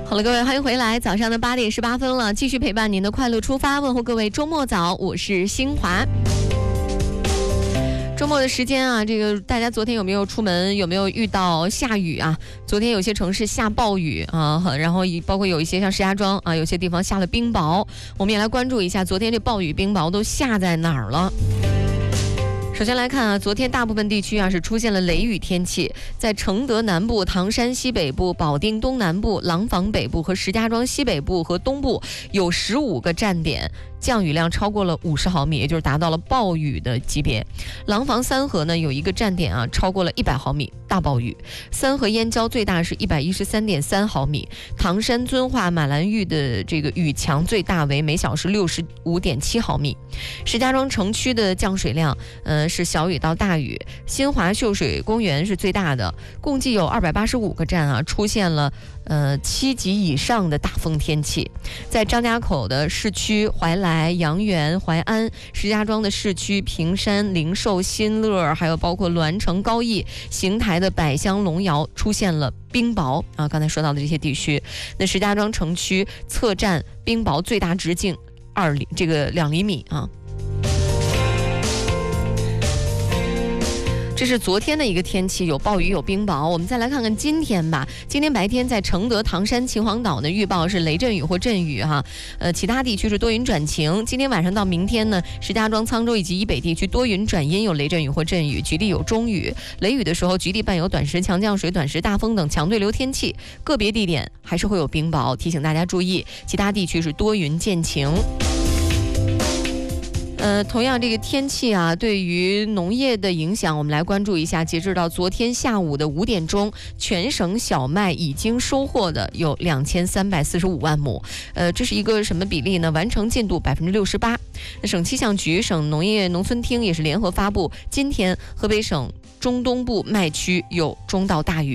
好了，各位，欢迎回来。早上的8点18分了，继续陪伴您的快乐出发，问候各位周末早，我是新华。周末的时间啊，这个大家昨天有没有出门？有没有遇到下雨啊？昨天有些城市下暴雨啊，然后包括有一些像石家庄啊，有些地方下了冰雹。我们也来关注一下，昨天这暴雨冰雹都下在哪儿了？首先来看啊，昨天大部分地区啊是出现了雷雨天气，在承德南部、唐山西北部、保定东南部、廊坊北部和石家庄西北部和东部有15个站点。降雨量超过了50毫米，也就是达到了暴雨的级别。廊坊三河呢有一个站点啊超过了100毫米，大暴雨。三河燕郊最大是113.3毫米，唐山遵化马兰峪的这个雨强最大为每小时65.7毫米。石家庄城区的降水量是小雨到大雨，新华秀水公园是最大的，共计有285个站啊出现了7级以上的大风天气。在张家口的市区、怀来、阳园、淮安、石家庄的市区、平山、灵寿、新乐，还有包括栾城、高邑、邢台的百乡、龙窑出现了冰雹啊。刚才说到的这些地区，那石家庄城区测站冰雹最大直径2厘米啊。这是昨天的一个天气，有暴雨有冰雹。我们再来看看今天吧。今天白天在承德、唐山、秦皇岛呢，预报是雷阵雨或阵雨哈。其他地区是多云转晴。今天晚上到明天呢，石家庄、沧州以及以北地区多云转阴，有雷阵雨或阵雨，局地有中雨。雷雨的时候，局地伴有短时强降水、短时大风等强对流天气，个别地点还是会有冰雹，提醒大家注意。其他地区是多云见晴。同样这个天气啊，对于农业的影响，我们来关注一下。截止到昨天下午的5点钟，全省小麦已经收获的有2345万亩。这是一个什么比例呢？完成进度68%。那省气象局、省农业农村厅也是联合发布，今天河北省中东部麦区有中到大雨。